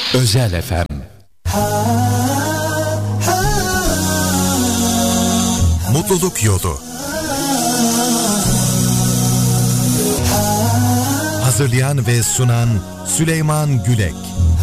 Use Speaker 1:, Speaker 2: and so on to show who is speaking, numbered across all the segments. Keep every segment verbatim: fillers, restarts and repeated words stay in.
Speaker 1: Özel Efem. Mutluluk Yolu. Hazırlayan ve sunan Süleyman Gülek.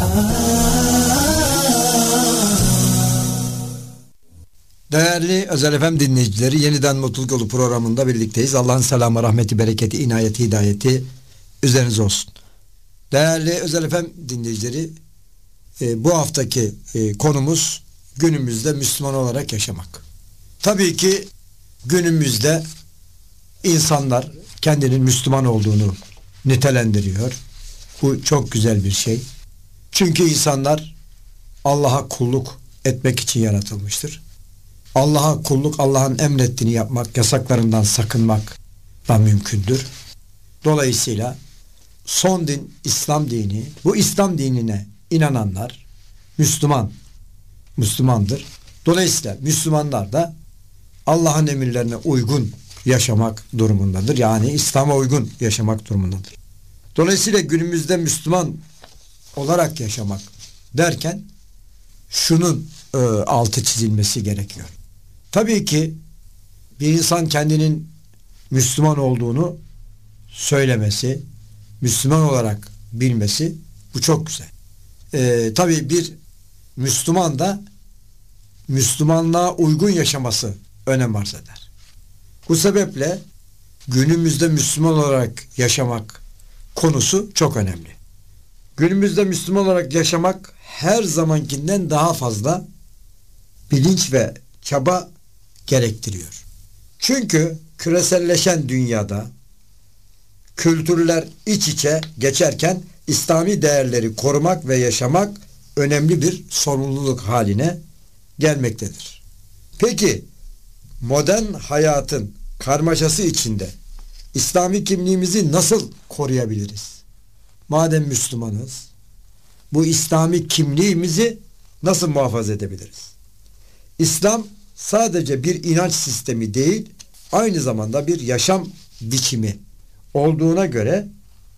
Speaker 2: Değerli Özel Efem dinleyicileri, yeniden Mutluluk Yolu programında birlikteyiz. Allah'ın selamı, rahmeti, bereketi, inayeti, hidayeti üzerinize olsun. Değerli Özel Efem dinleyicileri, e, bu haftaki e, konumuz günümüzde Müslüman olarak yaşamak. Tabii ki günümüzde insanlar kendinin Müslüman olduğunu nitelendiriyor. Bu çok güzel bir şey. Çünkü insanlar Allah'a kulluk etmek için yaratılmıştır. Allah'a kulluk, Allah'ın emrettiğini yapmak, yasaklarından sakınmak da mümkündür. Dolayısıyla son din İslam dini, bu İslam dinine inananlar Müslüman, Müslümandır. Dolayısıyla Müslümanlar da Allah'ın emirlerine uygun yaşamak durumundadır. Yani İslam'a uygun yaşamak durumundadır. Dolayısıyla günümüzde Müslüman olarak yaşamak derken şunun e, altı çizilmesi gerekiyor. Tabii ki bir insan kendinin Müslüman olduğunu söylemesi, Müslüman olarak bilmesi, bu çok güzel. Ee, tabii bir Müslüman da Müslümanlığa uygun yaşaması önem arz eder. Bu sebeple günümüzde Müslüman olarak yaşamak konusu çok önemli. Günümüzde Müslüman olarak yaşamak her zamankinden daha fazla bilinç ve çaba gerektiriyor. Çünkü küreselleşen dünyada kültürler iç içe geçerken İslami değerleri korumak ve yaşamak önemli bir sorumluluk haline gelmektedir. Peki modern hayatın karmaşası içinde İslami kimliğimizi nasıl koruyabiliriz? Madem Müslümanız, bu İslami kimliğimizi nasıl muhafaza edebiliriz? İslam sadece bir inanç sistemi değil, aynı zamanda bir yaşam biçimi olduğuna göre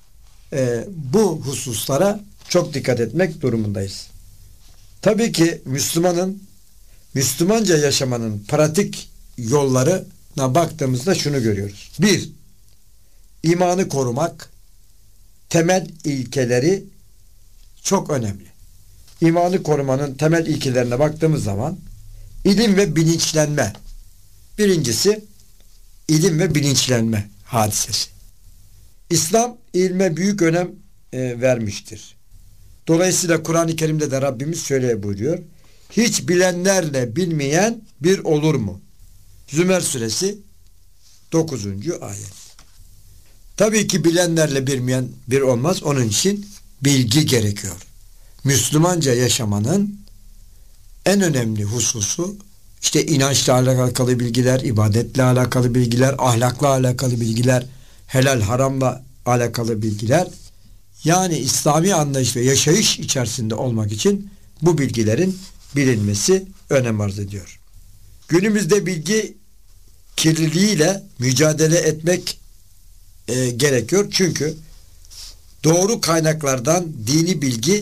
Speaker 2: e, bu hususlara çok dikkat etmek durumundayız. Tabii ki Müslümanın, Müslümanca yaşamanın pratik yollarına baktığımızda şunu görüyoruz. Bir, imanı korumak, temel ilkeleri çok önemli. İmanı korumanın temel ilkelerine baktığımız zaman ilim ve bilinçlenme. Birincisi ilim ve bilinçlenme hadisesi. İslam ilme büyük önem e, vermiştir. Dolayısıyla Kur'an-ı Kerim'de de Rabbimiz şöyle buyuruyor. Hiç bilenlerle bilmeyen bir olur mu? Zümer suresi dokuzuncu ayet. Tabii ki bilenlerle bilmeyen bir olmaz. Onun için bilgi gerekiyor. Müslümanca yaşamanın en önemli hususu işte inançla alakalı bilgiler, ibadetle alakalı bilgiler, ahlakla alakalı bilgiler, helal haramla alakalı bilgiler. Yani İslami anlayış ve yaşayış içerisinde olmak için bu bilgilerin bilinmesi önem arz ediyor. Günümüzde bilgi kirliliğiyle mücadele etmek e, gerekiyor. Çünkü doğru kaynaklardan dini bilgi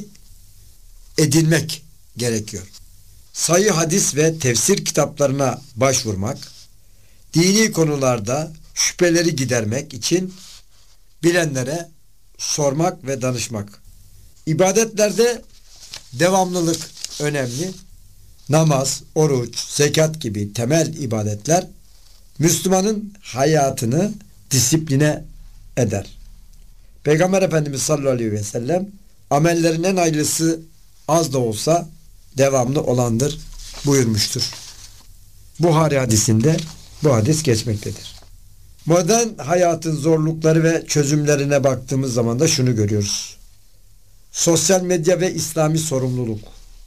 Speaker 2: edinmek gerekiyor. Sayı hadis ve tefsir kitaplarına başvurmak, dini konularda şüpheleri gidermek için bilenlere sormak ve danışmak. İbadetlerde devamlılık önemli. Namaz, oruç, zekat gibi temel ibadetler Müslümanın hayatını disipline eder. Peygamber Efendimiz sallallahu aleyhi ve sellem amellerin en hayırlısı az da olsa devamlı olandır buyurmuştur. Buhari hadisinde bu hadis geçmektedir. Modern hayatın zorlukları ve çözümlerine baktığımız zaman da şunu görüyoruz. Sosyal medya ve İslami sorumluluk.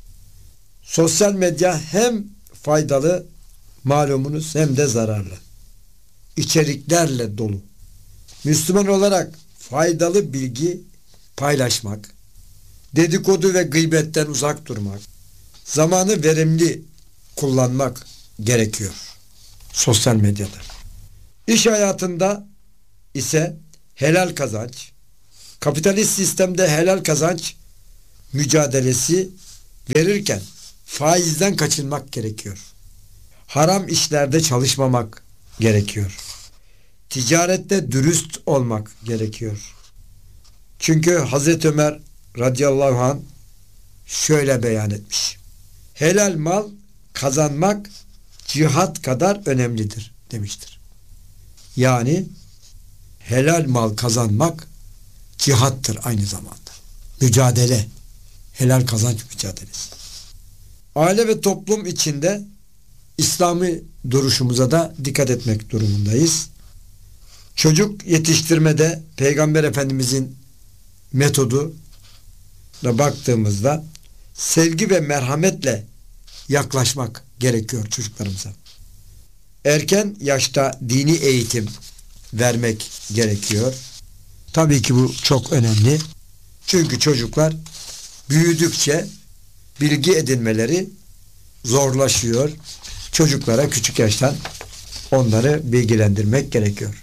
Speaker 2: Sosyal medya hem faydalı malumunuz hem de zararlı. İçeriklerle dolu. Müslüman olarak faydalı bilgi paylaşmak, dedikodu ve gıybetten uzak durmak, zamanı verimli kullanmak gerekiyor sosyal medyada. İş hayatında ise helal kazanç, kapitalist sistemde helal kazanç mücadelesi verirken faizden kaçınmak gerekiyor. Haram işlerde çalışmamak gerekiyor. Ticarette dürüst olmak gerekiyor. Çünkü Hazreti Ömer radıyallahu anh şöyle beyan etmiş. Helal mal kazanmak cihat kadar önemlidir demiştir. Yani helal mal kazanmak cihattır aynı zamanda. Mücadele. Helal kazanç mücadelesi. Aile ve toplum içinde İslami duruşumuza da dikkat etmek durumundayız. Çocuk yetiştirmede Peygamber Efendimizin metodu da baktığımızda sevgi ve merhametle yaklaşmak gerekiyor çocuklarımıza. Erken yaşta dini eğitim vermek gerekiyor. Tabii ki bu çok önemli. Çünkü çocuklar büyüdükçe bilgi edinmeleri zorlaşıyor. Çocuklara küçük yaştan onları bilgilendirmek gerekiyor.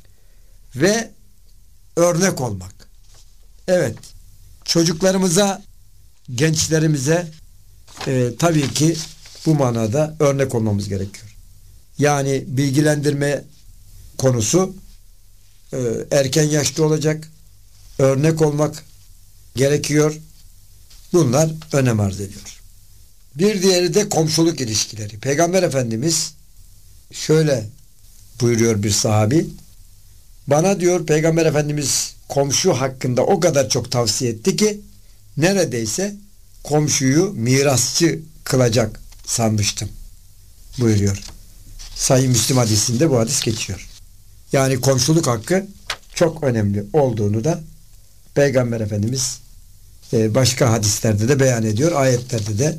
Speaker 2: Ve örnek olmak. Evet, çocuklarımıza, gençlerimize e, tabii ki bu manada örnek olmamız gerekiyor. Yani bilgilendirme konusu e, erken yaşta olacak, örnek olmak gerekiyor. Bunlar önem arz ediyor. Bir diğeri de komşuluk ilişkileri. Peygamber Efendimiz şöyle buyuruyor bir sahabi. Bana diyor Peygamber Efendimiz komşu hakkında o kadar çok tavsiye etti ki neredeyse komşuyu mirasçı kılacak sanmıştım buyuruyor. Sahih Müslim hadisinde bu hadis geçiyor. Yani komşuluk hakkı çok önemli olduğunu da Peygamber Efendimiz başka hadislerde de beyan ediyor. Ayetlerde de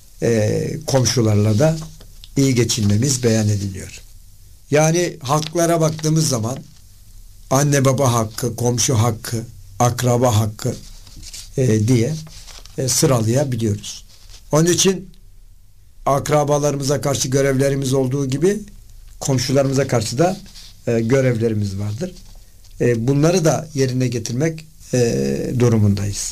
Speaker 2: e, komşularla da iyi geçinmemiz beyan ediliyor. Yani haklara baktığımız zaman anne baba hakkı, komşu hakkı, akraba hakkı e, diye e, sıralayabiliyoruz. Onun için akrabalarımıza karşı görevlerimiz olduğu gibi komşularımıza karşı da e, görevlerimiz vardır. E, bunları da yerine getirmek e, durumundayız.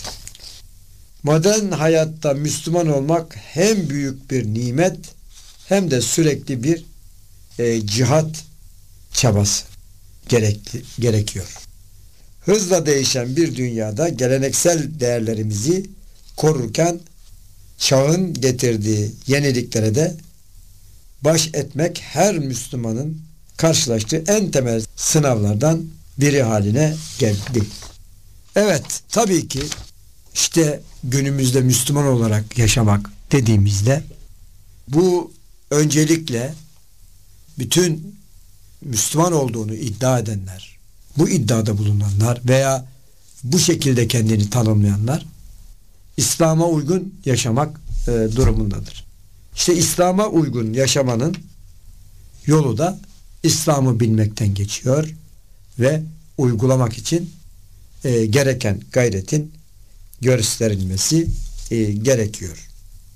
Speaker 2: Modern hayatta Müslüman olmak hem büyük bir nimet hem de sürekli bir e, cihat çabası gerekli, gerekiyor. Hızla değişen bir dünyada geleneksel değerlerimizi korurken çağın getirdiği yeniliklere de baş etmek her Müslümanın karşılaştığı en temel sınavlardan biri haline geldi. Evet, tabii ki işte günümüzde Müslüman olarak yaşamak dediğimizde bu öncelikle bütün Müslüman olduğunu iddia edenler, bu iddiada bulunanlar veya bu şekilde kendini tanımlayanlar İslam'a uygun yaşamak e, durumundadır. İşte İslam'a uygun yaşamanın yolu da İslam'ı bilmekten geçiyor ve uygulamak için e, gereken gayretin gösterilmesi e, gerekiyor.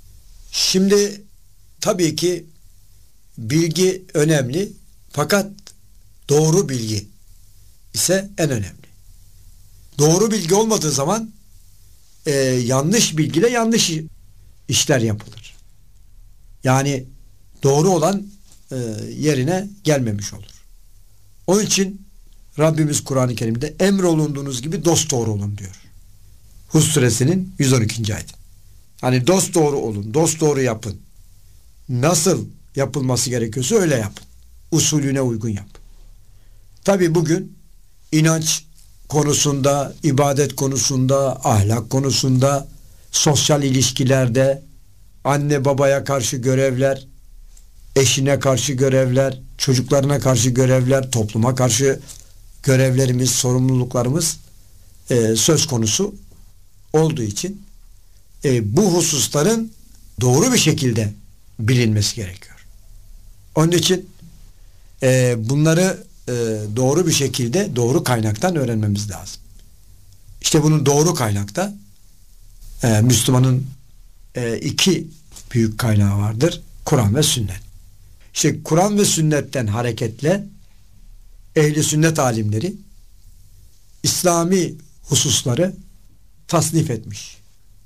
Speaker 2: Şimdi tabii ki bilgi önemli fakat doğru bilgi ise en önemli. Doğru bilgi olmadığı zaman e, yanlış bilgiyle yanlış işler yapılır. Yani doğru olan e, yerine gelmemiş olur. Onun için Rabbimiz Kur'an-ı Kerim'de emrolunduğunuz gibi dosdoğru olun diyor. Hud suresinin yüz on ikinci ayeti. Hani dosdoğru olun, dosdoğru yapın. Nasıl yapılması gerekiyorsa öyle yapın. Usulüne uygun yap. Tabi bugün inanç konusunda, ibadet konusunda, ahlak konusunda, sosyal ilişkilerde, anne babaya karşı görevler, eşine karşı görevler, çocuklarına karşı görevler, topluma karşı görevlerimiz, sorumluluklarımız e, söz konusu olduğu için e, bu hususların doğru bir şekilde bilinmesi gerekiyor. Onun için e, bunları e, doğru bir şekilde doğru kaynaktan öğrenmemiz lazım. İşte bunun doğru kaynakta e, Müslümanın e, iki büyük kaynağı vardır. Kur'an ve sünnet. İşte Kur'an ve sünnetten hareketle ehli sünnet alimleri İslami hususları tasnif etmiş.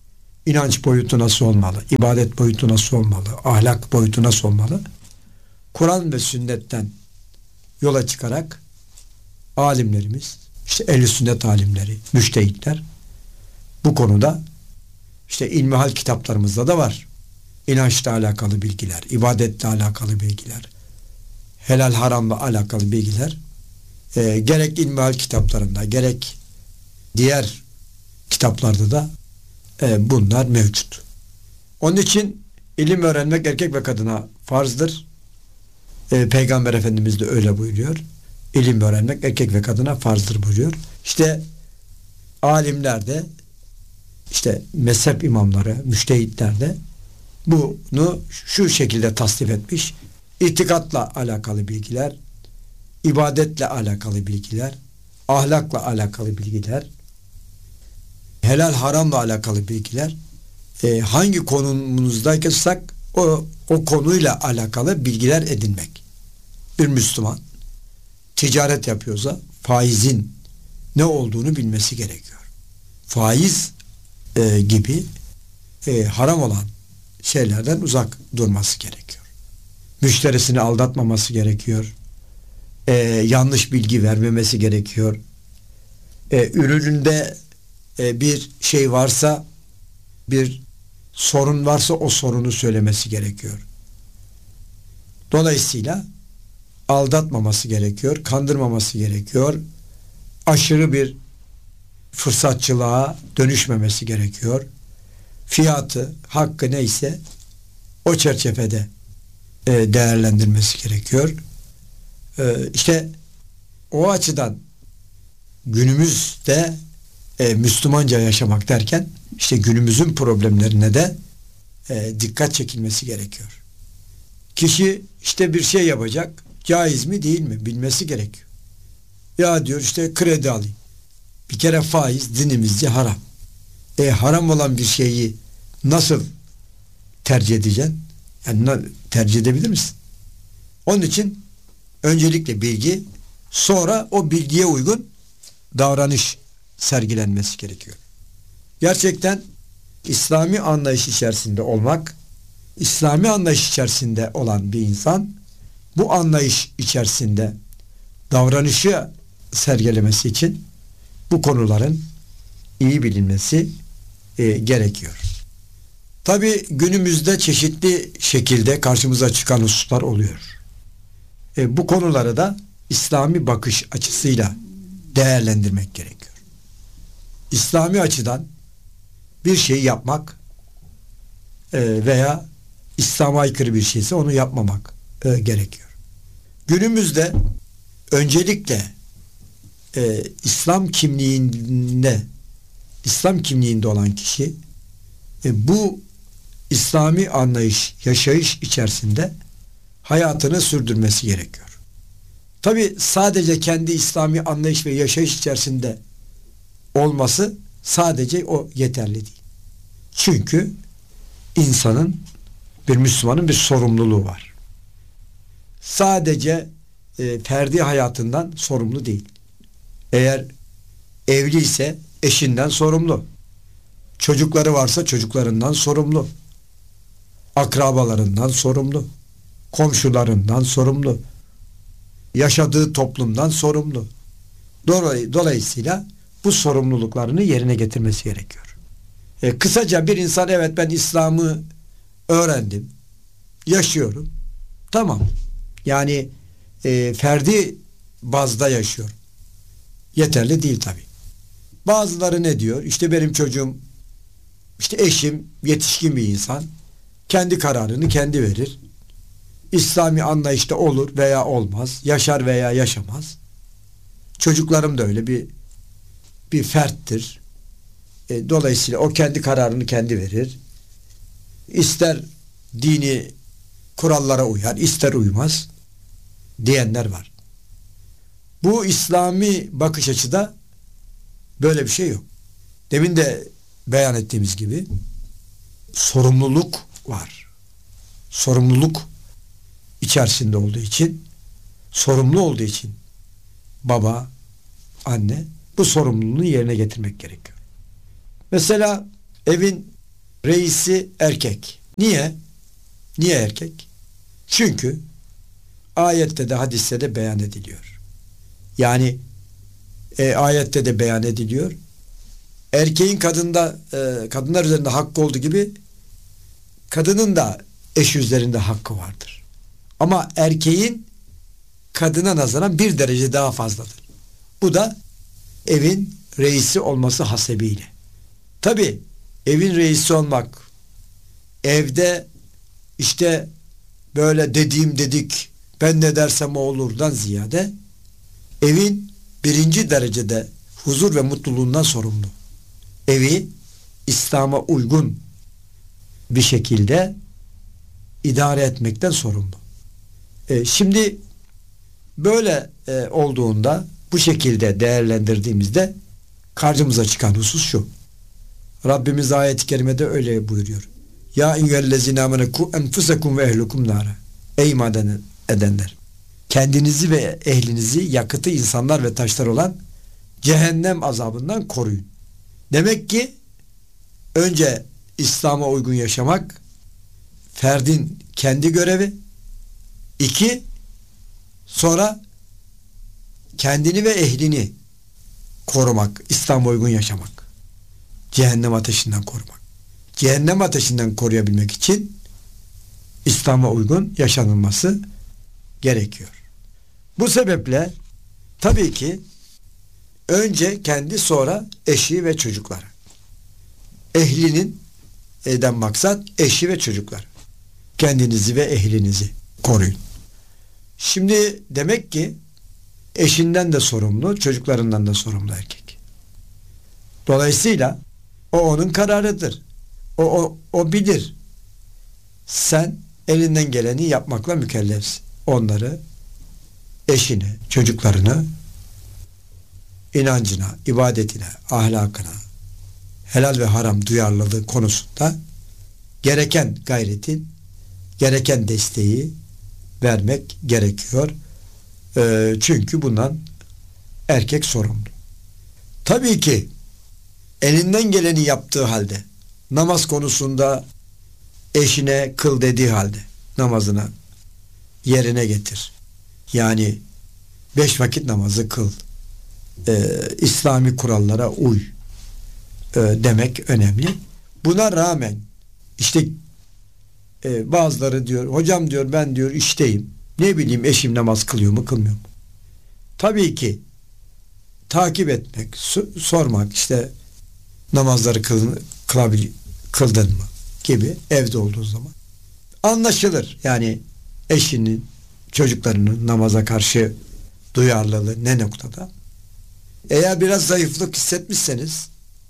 Speaker 2: inanç boyutu nasıl olmalı, ibadet boyutu nasıl olmalı, ahlak boyutu nasıl olmalı? Kur'an ve sünnetten yola çıkarak alimlerimiz, işte ehl-i sünnet alimleri, müştehitler bu konuda işte ilmihal kitaplarımızda da var. İnançla alakalı bilgiler, ibadetle alakalı bilgiler, helal haramla alakalı bilgiler e, gerek ilmihal kitaplarında gerek diğer kitaplarda da e, bunlar mevcut. Onun için ilim öğrenmek erkek ve kadına farzdır. E, Peygamber Efendimiz de öyle buyuruyor. İlim öğrenmek erkek ve kadına farzdır buyuruyor. İşte alimler de işte mezhep imamları, müştehitler de bunu şu şekilde tasnif etmiş. İtikatla alakalı bilgiler, ibadetle alakalı bilgiler, ahlakla alakalı bilgiler, helal haramla alakalı bilgiler, e, hangi konumuzdaysak o, o konuyla alakalı bilgiler edinmek. Bir Müslüman ticaret yapıyorsa faizin ne olduğunu bilmesi gerekiyor. Faiz e, gibi e, haram olan şeylerden uzak durması gerekiyor. Müşterisini aldatmaması gerekiyor. E, yanlış bilgi vermemesi gerekiyor. E, ürününde e, bir şey varsa, bir sorun varsa o sorunu söylemesi gerekiyor. Dolayısıyla aldatmaması gerekiyor, kandırmaması gerekiyor. Aşırı bir fırsatçılığa dönüşmemesi gerekiyor. Fiyatı, hakkı neyse o çerçevede e, değerlendirmesi gerekiyor. E, işte o açıdan günümüzde e, Müslümanca yaşamak derken işte günümüzün problemlerine de e, dikkat çekilmesi gerekiyor. Kişi işte bir şey yapacak, caiz mi değil mi bilmesi gerekiyor. Ya diyor işte kredi alayım. Bir kere faiz dinimizce haram. E haram olan bir şeyi nasıl tercih edeceksin? Yani tercih edebilir misin? Onun için öncelikle bilgi, sonra o bilgiye uygun davranış sergilenmesi gerekiyor. Gerçekten İslami anlayış içerisinde olmak, İslami anlayış içerisinde olan bir insan bu anlayış içerisinde davranışı sergilemesi için bu konuların iyi bilinmesi e, gerekiyor. Tabii günümüzde çeşitli şekilde karşımıza çıkan hususlar oluyor. E, bu konuları da İslami bakış açısıyla değerlendirmek gerekiyor. İslami açıdan bir şey yapmak e, veya İslam'a aykırı bir şeyse onu yapmamak e, gerekiyor. Günümüzde öncelikle e, İslam kimliğinde İslam kimliğinde olan kişi e, bu İslami anlayış, yaşayış içerisinde hayatını sürdürmesi gerekiyor. Tabi sadece kendi İslami anlayış ve yaşayış içerisinde olması sadece o yeterli değil. Çünkü insanın, bir Müslümanın bir sorumluluğu var. Sadece e, ferdi hayatından sorumlu değil. Eğer evli ise eşinden sorumlu. Çocukları varsa çocuklarından sorumlu. Akrabalarından sorumlu. Komşularından sorumlu. Yaşadığı toplumdan sorumlu. Dolay- Dolayısıyla bu sorumluluklarını yerine getirmesi gerekiyor. E, kısaca bir insan evet ben İslam'ı öğrendim, yaşıyorum. Tamam. Yani e, ferdi bazda yaşıyor. Yeterli değil tabii. Bazıları ne diyor? İşte benim çocuğum, işte eşim yetişkin bir insan. Kendi kararını kendi verir. İslami anlayışta olur veya olmaz. Yaşar veya yaşamaz. Çocuklarım da öyle bir bir ferttir. E, dolayısıyla o kendi kararını kendi verir. İster dini kurallara uyar, ister uymaz diyenler var. Bu İslami bakış açıda böyle bir şey yok. Demin de beyan ettiğimiz gibi sorumluluk var. Sorumluluk içerisinde olduğu için, sorumlu olduğu için baba, anne bu sorumluluğunu yerine getirmek gerekiyor. Mesela evin reisi erkek. Niye? Niye erkek? Çünkü ayette de hadiste de beyan ediliyor. Yani e, ayette de beyan ediliyor. Erkeğin kadında e, kadınlar üzerinde hakkı olduğu gibi kadının da eşi üzerinde hakkı vardır. Ama erkeğin kadına nazaran bir derece daha fazladır. Bu da evin reisi olması hasebiyle. Tabii evin reisi olmak, evde işte böyle dediğim dedik, ben ne dersem o olurdan ziyade evin birinci derecede huzur ve mutluluğundan sorumlu. Evi İslam'a uygun bir şekilde idare etmekten sorumlu. E, şimdi böyle e, olduğunda, bu şekilde değerlendirdiğimizde karşımıza çıkan husus şu. Rabbimiz ayet-i kerimede öyle buyuruyor. Ya eyyühellezine amene ku enfusekum ve ehlukum nara. Ey iman edenler, kendinizi ve ehlinizi yakıtı insanlar ve taşlar olan cehennem azabından koruyun. Demek ki önce İslam'a uygun yaşamak ferdin kendi görevi. İki, sonra kendini ve ehlini korumak, İslam'a uygun yaşamak. Cehennem ateşinden korumak. Cehennem ateşinden koruyabilmek için İslam'a uygun yaşanılması gerekiyor. Bu sebeple tabii ki önce kendi, sonra eşi ve çocukları. Ehlinin eden maksat eşi ve çocuklar. Kendinizi ve ehlinizi koruyun. Şimdi demek ki eşinden de sorumlu, çocuklarından da sorumlu erkek. Dolayısıyla o onun kararıdır. O, o, o bilir. Sen elinden geleni yapmakla mükellefsin. Onları, eşini, çocuklarını inancına, ibadetine, ahlakına, helal ve haram duyarlılığı konusunda gereken gayretin, gereken desteği vermek gerekiyor. Ee, çünkü bundan erkek sorumlu. Tabii ki elinden geleni yaptığı halde, namaz konusunda eşine kıl dediği halde namazına yerine getir. Yani beş vakit namazı kıl. Ee, İslami kurallara uy ee, demek önemli. Buna rağmen işte e, bazıları diyor, hocam diyor, ben diyor işteyim. Ne bileyim eşim namaz kılıyor mu kılmıyor mu? Tabii ki takip etmek, sormak, işte namazları kıl, kılabil, kıldın mı gibi evde olduğu zaman anlaşılır. Yani eşinin, çocuklarının namaza karşı duyarlılığı ne noktada? Eğer biraz zayıflık hissetmişseniz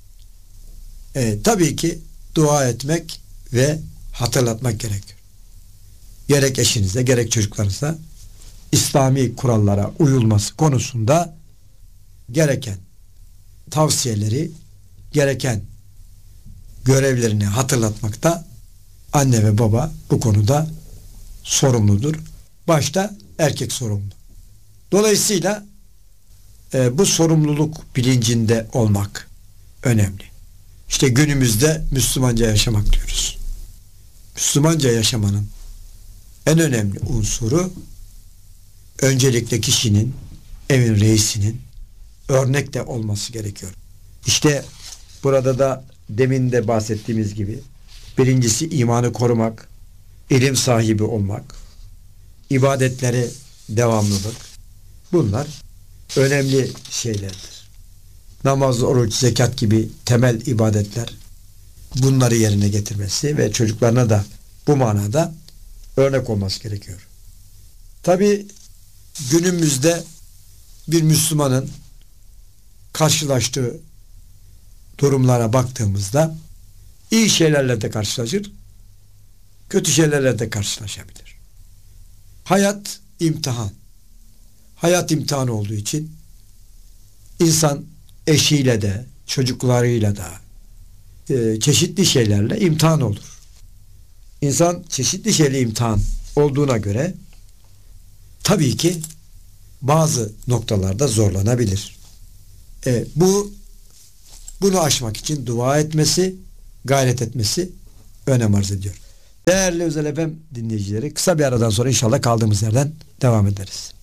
Speaker 2: e, tabii ki dua etmek ve hatırlatmak gerekiyor. Gerek eşinize gerek çocuklarınıza İslami kurallara uyulması konusunda gereken tavsiyeleri, gereken görevlerini hatırlatmakta anne ve baba bu konuda sorumludur. Başta erkek sorumlu. Dolayısıyla e, bu sorumluluk bilincinde olmak önemli. İşte günümüzde Müslümanca yaşamak diyoruz. Müslümanca yaşamanın en önemli unsuru öncelikle kişinin, evin reisinin örnekte olması gerekiyor. İşte burada da demin de bahsettiğimiz gibi birincisi imanı korumak, ilim sahibi olmak, ibadetleri devamlılık. Bunlar önemli şeylerdir. Namaz, oruç, zekat gibi temel ibadetler, bunları yerine getirmesi ve çocuklarına da bu manada örnek olması gerekiyor. Tabii günümüzde bir Müslümanın karşılaştığı durumlara baktığımızda iyi şeylerle de karşılaşır, kötü şeylerle de karşılaşabilir. Hayat imtihan. Hayat imtihan olduğu için insan eşiyle de, çocuklarıyla da e, çeşitli şeylerle imtihan olur. İnsan çeşitli şeyle imtihan olduğuna göre tabii ki bazı noktalarda zorlanabilir. E, bu bunu aşmak için dua etmesi, gayret etmesi önem arz ediyor. Değerli Özel F M dinleyicileri, kısa bir aradan sonra inşallah kaldığımız yerden devam ederiz.